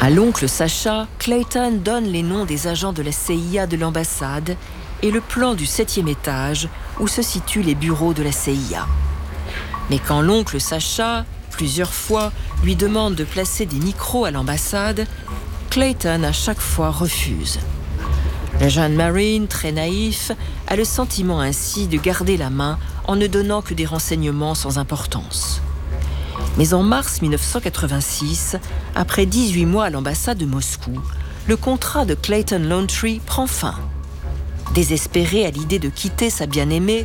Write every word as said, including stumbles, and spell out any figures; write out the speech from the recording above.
À l'oncle Sacha, Clayton donne les noms des agents de la C I A de l'ambassade et le plan du septième étage où se situent les bureaux de la C I A. Mais quand l'oncle Sacha, plusieurs fois, lui demande de placer des micros à l'ambassade, Clayton à chaque fois refuse. Le jeune Marine, très naïf, a le sentiment ainsi de garder la main en ne donnant que des renseignements sans importance. Mais en mars mille neuf cent quatre-vingt-six, après dix-huit mois à l'ambassade de Moscou, le contrat de Clayton Laundrie prend fin. Désespéré à l'idée de quitter sa bien-aimée,